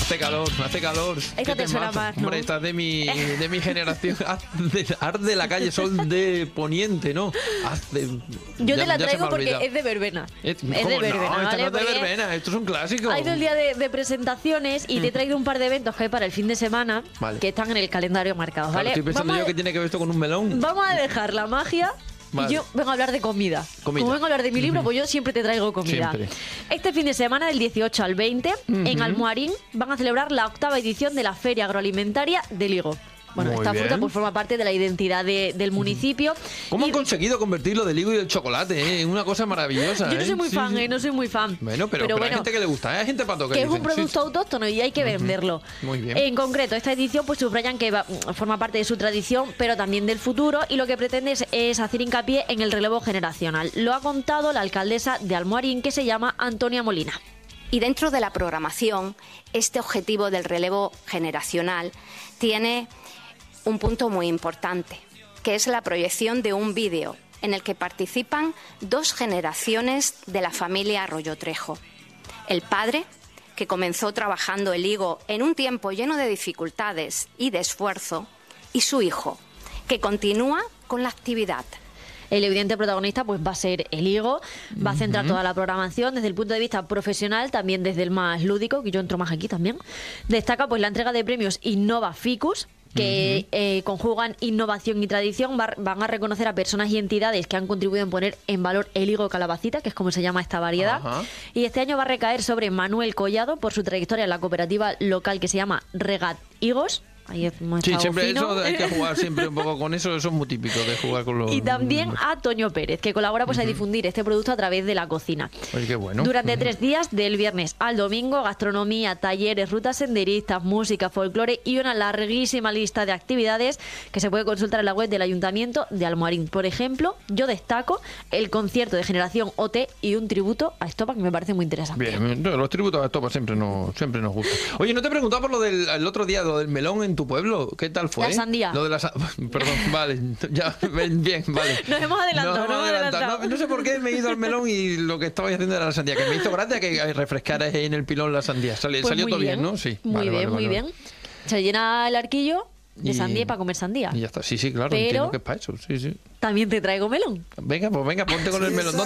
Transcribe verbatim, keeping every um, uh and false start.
Hace calor, hace calor. Esta te suena más, ¿no? Hombre, esta es de mi, de mi generación. Arde, arde la calle, sol de poniente, ¿no? Hace, Yo ya, te la ya traigo se me ha porque olvidado. es de verbena. Es, Es ¿cómo de verbena, no? Esta ¿vale? no es de Porque verbena, esto es un clásico. ha ido el día de, de presentaciones y te he traído un par de eventos que hay para el fin de semana Vale. que están en el calendario marcados, Claro, ¿vale? estoy pensando Vamos yo a- que tiene que ver esto con un melón. Vamos a dejar la magia. Vale. Y yo vengo a hablar de comida. Comida. Como vengo a hablar de mi libro, pues yo siempre te traigo comida. Siempre. Este fin de semana, del dieciocho al veinte, en Almoharín, van a celebrar la octava edición de la Feria Agroalimentaria del Higo. Bueno, Muy esta fruta bien. pues forma parte de la identidad de- del municipio. ¿Cómo Y han conseguido convertirlo del higo y del chocolate? ¿eh? En una cosa maravillosa. yo no ¿eh? soy muy Sí, fan, sí. eh, no soy muy fan. Bueno, pero, pero hay bueno, gente que le gusta, ¿eh? Hay gente pato que, que es un dicen, sí, producto sí. autóctono y hay que venderlo. Muy bien. En concreto, esta edición pues subrayan que va- forma parte de su tradición, pero también del futuro, y lo que pretende es, es hacer hincapié en el relevo generacional. Lo ha contado la alcaldesa de Almoharín, que se llama Antonia Molina. Y dentro de la programación, este objetivo del relevo generacional tiene un punto muy importante, que es la proyección de un vídeo en el que participan dos generaciones de la familia Arroyo Trejo. El padre, que comenzó trabajando el higo en un tiempo lleno de dificultades y de esfuerzo, y su hijo, que continúa con la actividad. El evidente protagonista pues va a ser el higo, va a centrar toda la programación desde el punto de vista profesional, también desde el más lúdico, que yo entro más aquí también. Destaca pues la entrega de premios Innova Ficus, que eh, conjugan innovación y tradición. Va- van a reconocer a personas y entidades que han contribuido en poner en valor el higo calabacita, que es como se llama esta variedad. Ajá. Y este año va a recaer sobre Manuel Collado por su trayectoria en la cooperativa local que se llama Regat Higos. Ahí hemos Sí, estado siempre fino. eso hay que jugar siempre un poco con eso, eso es muy típico de jugar con los... Y también a Toño Pérez, que colabora pues a difundir este producto a través de la cocina. Oye, qué bueno. Durante tres días, del viernes al domingo, gastronomía, talleres, rutas senderistas, música, folclore y una larguísima lista de actividades que se puede consultar en la web del Ayuntamiento de Almoharín. Por ejemplo, yo destaco el concierto de Generación O T y un tributo a Estopa, que me parece muy interesante. Bien, no, los tributos a Estopa siempre nos, siempre nos gustan. Oye, ¿no te he preguntado por lo del el otro día, lo del melón en tu pueblo? ¿Qué tal fue? La sandía. Lo de la sa- Perdón, vale, ya, bien, bien, vale. Nos hemos adelantado, Nos nos hemos adelantado. No, no sé por qué me he ido al melón y lo que estabais haciendo era la sandía, que me hizo gracia que refrescaras ahí en el pilón la sandía. Sali- Pues salió muy todo bien, ¿no? Sí. Muy Vale, bien, vale, muy vale, bien. Se llena el arquillo de Y- sandía para comer sandía. Y ya está, sí, sí, claro, Pero- entiendo que es para eso, sí, sí. También te traigo melón. Venga, pues venga, ponte con el melón.